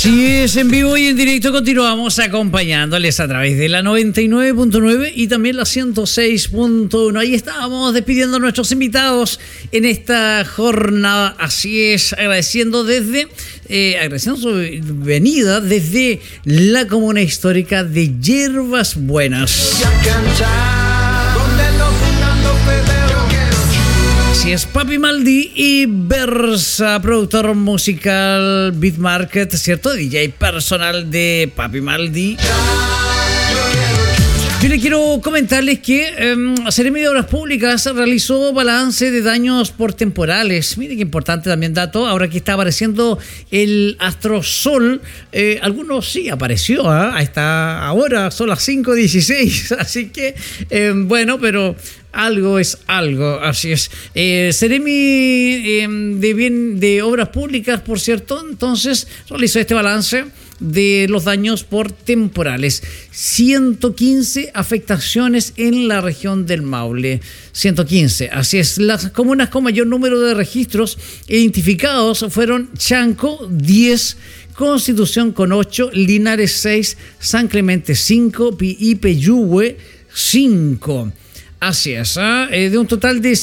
Así es, en vivo y en directo continuamos acompañándoles a través de la 99.9 y también la 106.1. Ahí estábamos despidiendo a nuestros invitados en esta jornada. Así es, agradeciendo su venida desde la comuna histórica de Hierbas Buenas. Así es, Papi Maldi y Versa, productor musical Beat Market, ¿cierto? DJ personal de Papi Maldi. Yo le quiero comentarles que Seremi de Obras Públicas realizó balance de daños por temporales. Mire qué importante también dato, ahora que está apareciendo el astrosol, algunos sí apareció, ahí está ahora, son las 5:16, así que bueno, pero algo es algo, así es. Seremi de Obras Públicas, por cierto, entonces realizó este balance de los daños por temporales. 115 afectaciones en la región del Maule. 115, así es. Las comunas con mayor número de registros identificados fueron Chanco, 10, Constitución con 8, Linares 6, San Clemente 5 y Peyúgue 5. Así es, de un total de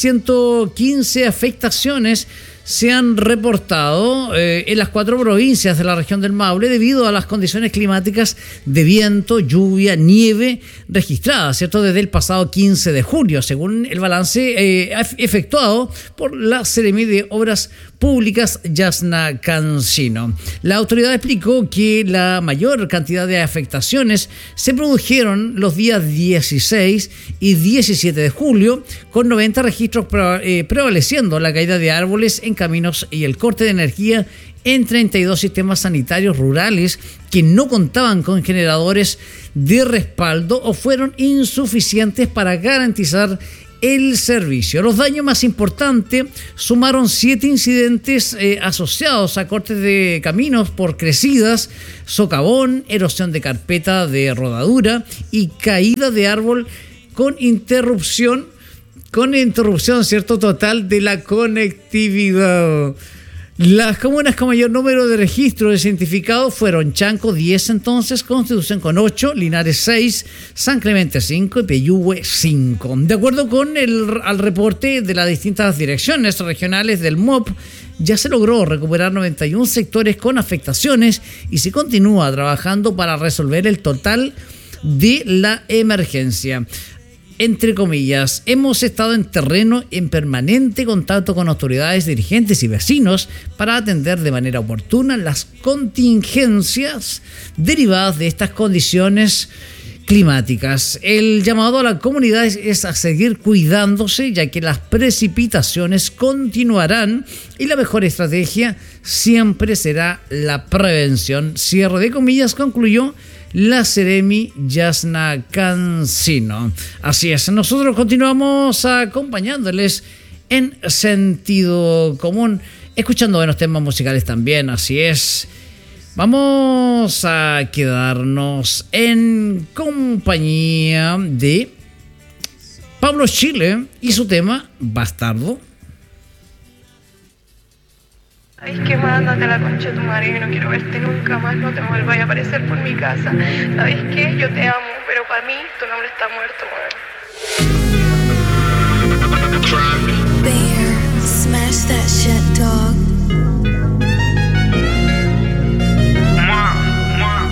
115 afectaciones se han reportado en las 4 provincias de la región del Maule debido a las condiciones climáticas de viento, lluvia, nieve registradas, ¿cierto? Desde el pasado 15 de julio, según el balance efectuado por la Seremi de Obras Públicas Yasna Cancino. La autoridad explicó que la mayor cantidad de afectaciones se produjeron los días 16 y 17 de julio, con 90 registros prevaleciendo la caída de árboles en caminos y el corte de energía en 32 sistemas sanitarios rurales que no contaban con generadores de respaldo o fueron insuficientes para garantizar el servicio. Los daños más importantes sumaron 7 incidentes asociados a cortes de caminos por crecidas, socavón, erosión de carpeta de rodadura y caída de árbol con interrupción, ¿cierto?, total de la conectividad. Las comunas con mayor número de registros identificados fueron Chanco 10, entonces, Constitución con 8, Linares 6, San Clemente 5 y Peyúgue 5. De acuerdo con al reporte de las distintas direcciones regionales del MOP, ya se logró recuperar 91 sectores con afectaciones y se continúa trabajando para resolver el total de la emergencia. Entre comillas, hemos estado en terreno en permanente contacto con autoridades, dirigentes y vecinos para atender de manera oportuna las contingencias derivadas de estas condiciones climáticas. El llamado a la comunidad es a seguir cuidándose, ya que las precipitaciones continuarán y la mejor estrategia siempre será la prevención. Cierre de comillas, concluyó la Seremi Yasna Cancino. Así es, nosotros continuamos acompañándoles en sentido común, escuchando buenos temas musicales también, así es. Vamos a quedarnos en compañía de Pablo Chile y su tema Bastardo. ¿Sabes qué más? Ándate a la concha de tu madre, no quiero verte nunca más, no te vuelvas a aparecer por mi casa. ¿Sabes qué? Yo te amo, pero para mí tu nombre está muerto, weón.